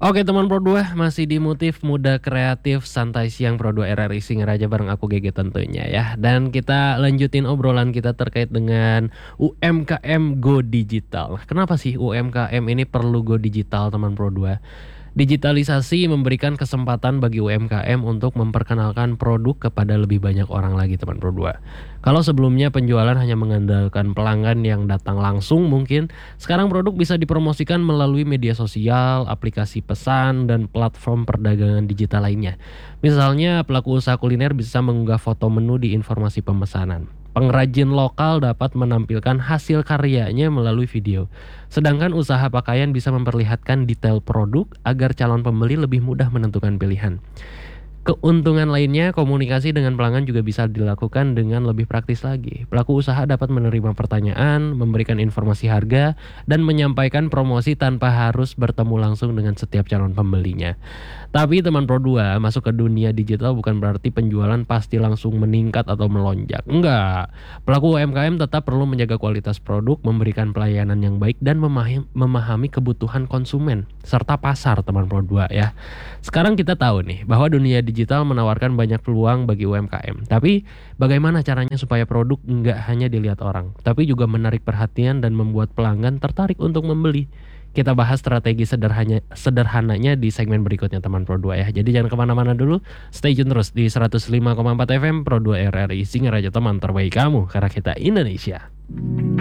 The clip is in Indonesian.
Oke teman Pro 2, masih di Motif Muda Kreatif Santai Siang Pro 2 RRI Singaraja bareng aku Gege tentunya ya. Dan kita lanjutin obrolan kita terkait dengan UMKM Go Digital. Nah, kenapa sih UMKM ini perlu Go Digital teman Pro 2? Digitalisasi memberikan kesempatan bagi UMKM untuk memperkenalkan produk kepada lebih banyak orang lagi teman Pro 2. Kalau sebelumnya penjualan hanya mengandalkan pelanggan yang datang langsung mungkin, sekarang produk bisa dipromosikan melalui media sosial, aplikasi pesan, dan platform perdagangan digital lainnya. Misalnya pelaku usaha kuliner bisa mengunggah foto menu di informasi pemesanan. Pengrajin lokal dapat menampilkan hasil karyanya melalui video. Sedangkan usaha pakaian bisa memperlihatkan detail produk agar calon pembeli lebih mudah menentukan pilihan. Keuntungan lainnya, komunikasi dengan pelanggan juga bisa dilakukan dengan lebih praktis lagi. Pelaku usaha dapat menerima pertanyaan, memberikan informasi harga, dan menyampaikan promosi tanpa harus bertemu langsung dengan setiap calon pembelinya. Tapi teman Pro 2, masuk ke dunia digital bukan berarti penjualan pasti langsung meningkat atau melonjak. Enggak. Pelaku UMKM tetap perlu menjaga kualitas produk, memberikan pelayanan yang baik, dan memahami kebutuhan konsumen serta pasar teman Pro 2 ya. Sekarang kita tahu nih bahwa dunia digital menawarkan banyak peluang bagi UMKM. Tapi bagaimana caranya supaya produk nggak hanya dilihat orang, tapi juga menarik perhatian dan membuat pelanggan tertarik untuk membeli. Kita bahas strategi sederhananya di segmen berikutnya teman Pro 2 ya. Jadi jangan kemana-mana dulu, stay tune terus di 105,4 FM Pro 2 RRI Singaraja teman terbaik kamu, karena kita Indonesia.